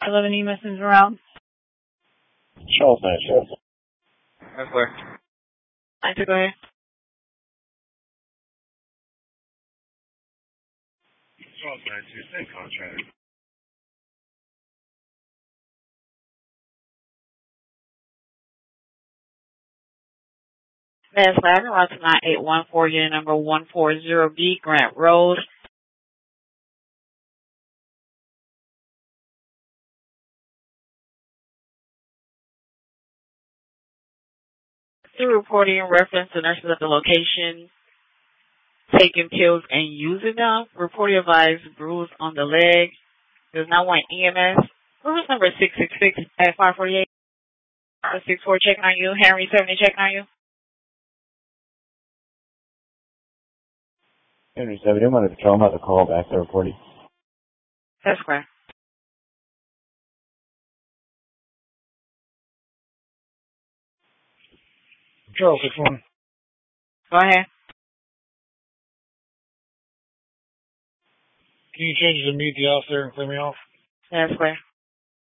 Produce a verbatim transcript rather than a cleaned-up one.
eleven E messenger route. Charles nine two. That's clear. nine two, go ahead. Charles nine two, same contract. Fast Lab, route to nine eight one four, unit number one four zero B, Grant Road. Through reporting in reference to nurses at the location taking pills and using them. Reporting advised bruise on the leg. Does not want E M S. Bruise number six six six at five forty-eight. six four checking on you. Henry seventy checking on you. Henry seventy, I'm going to tell him how to call back to reporting. That's correct. Charles six one. Go ahead. Can you change it to meet the officer and clear me off? That's clear.